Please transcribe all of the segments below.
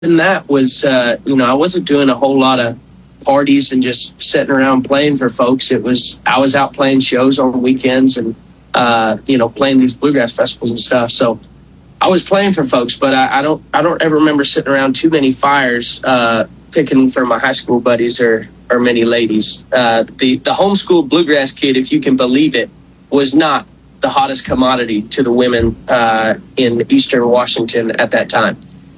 than that was, I wasn't doing a whole lot of parties and just sitting around playing for folks. I was out playing shows on weekends and, playing these bluegrass festivals and stuff. So I was playing for folks, but I don't ever remember sitting around too many fires, picking for my high school buddies or many ladies. The homeschool bluegrass kid, if you can believe it, was not the hottest commodity to the women in Eastern Washington at that time.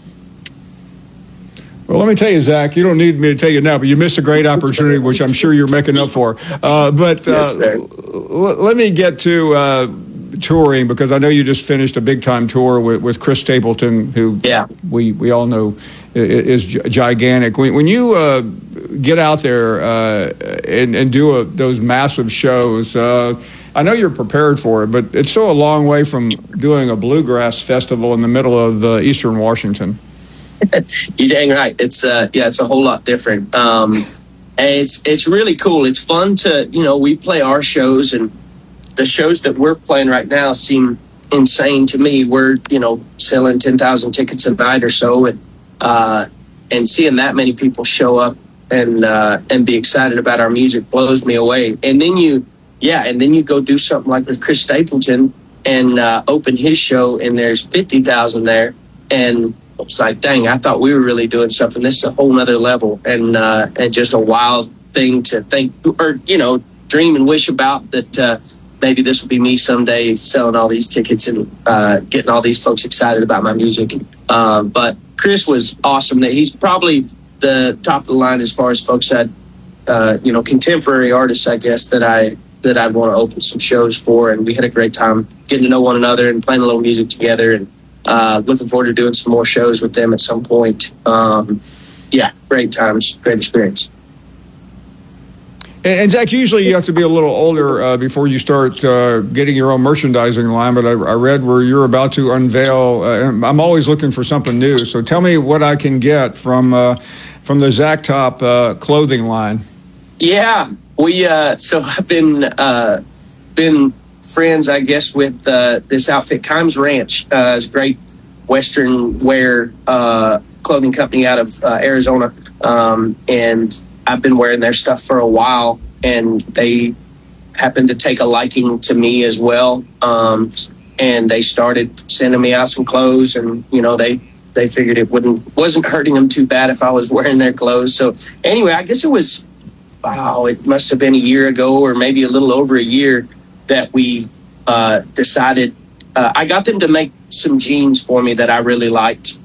Well, let me tell you, Zach, you don't need me to tell you now, but you missed a great opportunity, which I'm sure you're making up for. Yes, let me get to touring, because I know you just finished a big-time tour with Chris Stapleton, who we all know is gigantic. When you get out there and do those massive shows, I know you're prepared for it, but it's still a long way from doing a bluegrass festival in the middle of Eastern Washington. You're dang right. It's a whole lot different. And it's really cool. It's fun to, we play our shows, and the shows that we're playing right now seem insane to me. We're, selling 10,000 tickets a night or so, and seeing that many people show up and be excited about our music blows me away. And then you go do something like with Chris Stapleton and open his show, and there's 50,000 there, and it's like, dang, I thought we were really doing something. This is a whole nother level, and just a wild thing to think, or dream and wish about, that maybe this will be me someday selling all these tickets and getting all these folks excited about my music. But Chris was awesome. He's probably the top of the line as far as folks that contemporary artists, I guess, that I'd want to open some shows for. And we had a great time getting to know one another and playing a little music together, and looking forward to doing some more shows with them at some point. Great times, great experience. And Zach, usually you have to be a little older before you start getting your own merchandising line, but I read where you're about to unveil. I'm always looking for something new, so tell me what I can get from the Zach Top clothing line. Yeah, so I've been friends, I guess, with this outfit. Kimes Ranch is a great Western wear clothing company out of Arizona, and I've been wearing their stuff for a while, and they happened to take a liking to me as well, and they started sending me out some clothes, and they figured it wasn't hurting them too bad if I was wearing their clothes. So anyway, I guess it must have been a year ago, or maybe a little over a year, that we decided. I got them to make some jeans for me that I really liked.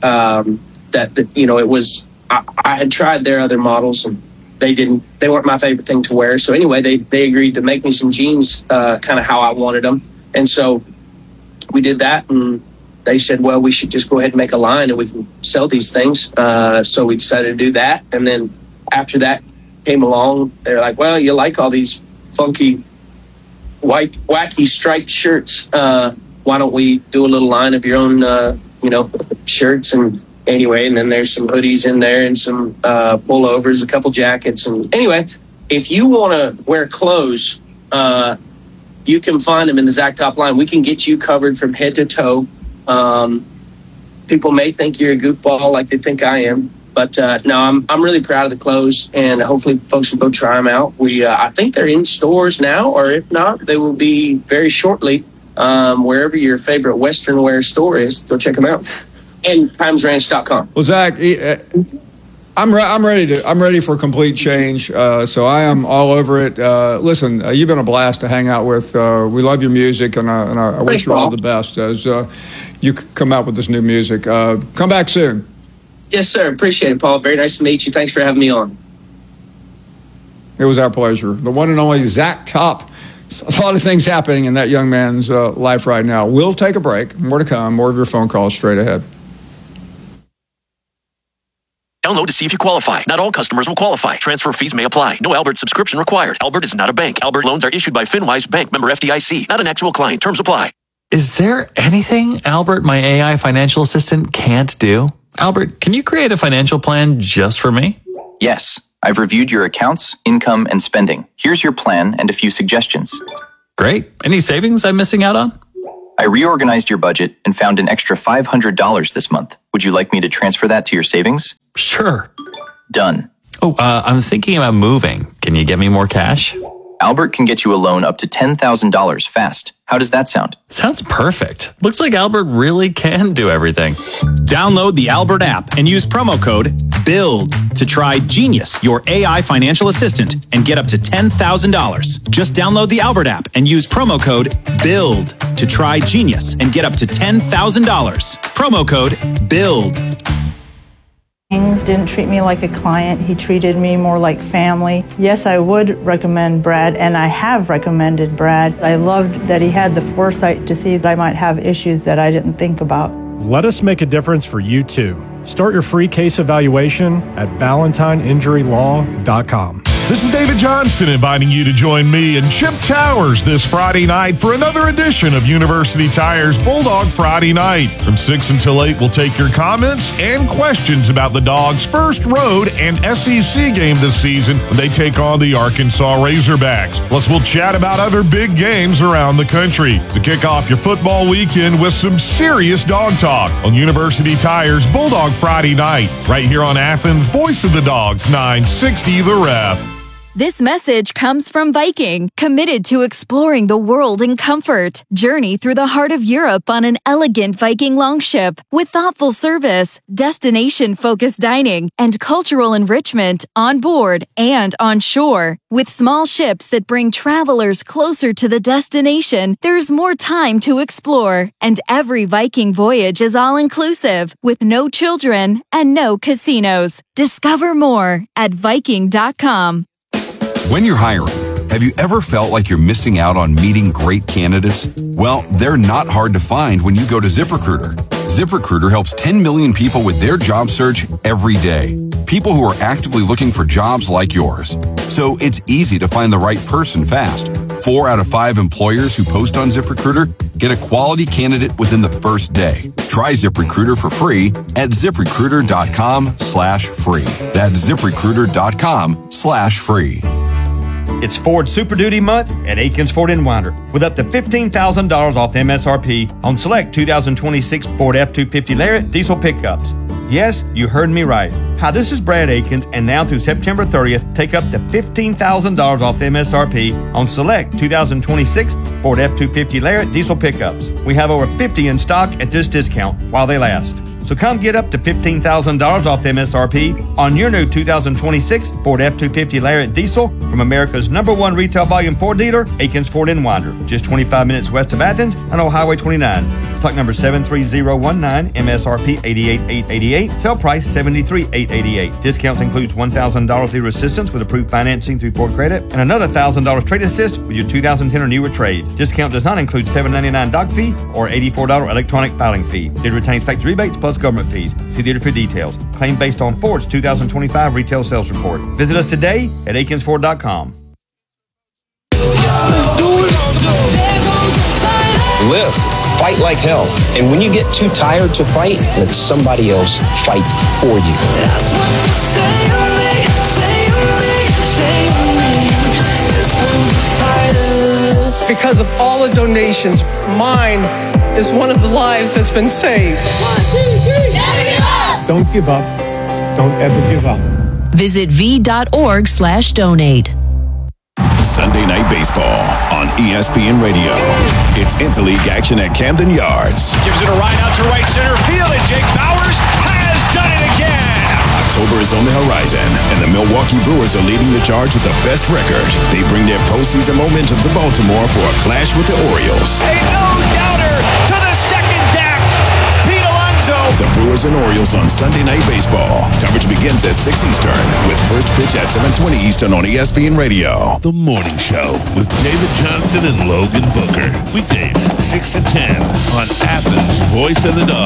It was, I had tried their other models, and they weren't my favorite thing to wear. So anyway, they agreed to make me some jeans kind of how I wanted them. And so we did that, and they said, well, we should just go ahead and make a line and we can sell these things. So we decided to do that. And then after that came along, they're like, well, you like all these funky, white, wacky striped shirts. Why don't we do a little line of your own, shirts? And anyway, and then there's some hoodies in there and some pullovers, a couple jackets. And anyway, if you want to wear clothes, you can find them in the Zach Top line. We can get you covered from head to toe. People may think you're a goofball like they think I am, but no, I'm really proud of the clothes, and hopefully folks will go try them out. I think they're in stores now, or if not, they will be very shortly. Wherever your favorite Western wear store is, go check them out. And KimesRanch.com. Well, Zach, I'm ready for complete change. So I am all over it. Listen, you've been a blast to hang out with. We love your music, and I wish you all the best as you come out with this new music. Come back soon. Yes, sir. Appreciate it, Paul. Very nice to meet you. Thanks for having me on. It was our pleasure. The one and only Zach Top. A lot of things happening in that young man's life right now. We'll take a break. More to come. More of your phone calls straight ahead. Download to see if you qualify. Not all customers will qualify. Transfer fees may apply. No Albert subscription required. Albert is not a bank. Albert loans are issued by FinWise Bank, member FDIC. Not an actual client. Terms apply. Is there anything Albert, my AI financial assistant, can't do? Albert, can you create a financial plan just for me? Yes. I've reviewed your accounts, income, and spending. Here's your plan and a few suggestions. Great. Any savings I'm missing out on? I reorganized your budget and found an extra $500 this month. Would you like me to transfer that to your savings? Sure. Done. Oh, I'm thinking about moving. Can you get me more cash? Albert can get you a loan up to $10,000 fast. How does that sound? Sounds perfect. Looks like Albert really can do everything. Download the Albert app and use promo code BUILD to try Genius, your AI financial assistant, and get up to $10,000. Just download the Albert app and use promo code BUILD to try Genius and get up to $10,000. Promo code BUILD. Didn't treat me like a client. He treated me more like family. Yes, I would recommend Brad, and I have recommended Brad. I loved that he had the foresight to see that I might have issues that I didn't think about. Let us make a difference for you too. Start your free case evaluation at ValentineInjuryLaw.com. This is David Johnston inviting you to join me and Chip Towers this Friday night for another edition of University Tire's Bulldog Friday Night. From 6 until 8, we'll take your comments and questions about the Dogs' first road and SEC game this season when they take on the Arkansas Razorbacks. Plus, we'll chat about other big games around the country to kick off your football weekend with some serious dog talk on University Tire's Bulldog Friday Night, right here on Athens' Voice of the Dogs, 960 The Ref. This message comes from Viking, committed to exploring the world in comfort. Journey through the heart of Europe on an elegant Viking longship with thoughtful service, destination-focused dining, and cultural enrichment on board and on shore. With small ships that bring travelers closer to the destination, there's more time to explore. And every Viking voyage is all-inclusive, with no children and no casinos. Discover more at Viking.com. When you're hiring, have you ever felt like you're missing out on meeting great candidates? Well, they're not hard to find when you go to ZipRecruiter. ZipRecruiter helps 10 million people with their job search every day. People who are actively looking for jobs like yours. So it's easy to find the right person fast. 4 out of 5 employers who post on ZipRecruiter get a quality candidate within the first day. Try ZipRecruiter for free at ZipRecruiter.com/free. That's ZipRecruiter.com/free. It's Ford Super Duty month at Aikens Ford in Winder with up to $15,000 off MSRP on select 2026 Ford F-250 Lariat diesel pickups. Yes, you heard me right. Hi, this is Brad Aikens, and now through September 30th, take up to $15,000 off MSRP on select 2026 Ford F-250 Lariat diesel pickups. We have over 50 in stock at this discount while they last. So come get up to $15,000 off MSRP on your new 2026 Ford F-250 Lariat diesel from America's #1 retail volume Ford dealer, Aikens Ford in Winder, just 25 minutes west of Athens and on Highway 29. Stock number 73019, MSRP $88,888, sale price $73,888. Discounts includes $1,000 dealer assistance with approved financing through Ford Credit and another $1,000 trade assist with your 2010 or newer trade. Discount does not include $7.99 doc fee or $84 electronic filing fee. Dealer retains factory rebates plus government fees. See dealer for details. Claim based on Ford's 2025 retail sales report. Visit us today at AikensFord.com. Live. Fight like hell. And when you get too tired to fight, let somebody else fight for you. That's what you say to me, because of all the donations, mine is one of the lives that's been saved. 1, 2, 3. Never give up. Don't give up. Don't ever give up. Visit v.org/donate. Sunday Night Baseball on ESPN Radio. It's interleague action at Camden Yards. Gives it a ride out to right center field, and Jake Bauers has done it again. October is on the horizon, and the Milwaukee Brewers are leading the charge with the best record. They bring their postseason momentum to Baltimore for a clash with the Orioles. A no-doubter to the second deck. Pete Alonso. The Brewers and Orioles on Sunday Night Baseball. Coverage begins at 6 Eastern with first pitch at 7:20 Eastern on ESPN Radio. The Morning Show with David Johnston and Logan Booker. Weekdays 6 to 10 on Athens' Voice of the Dog.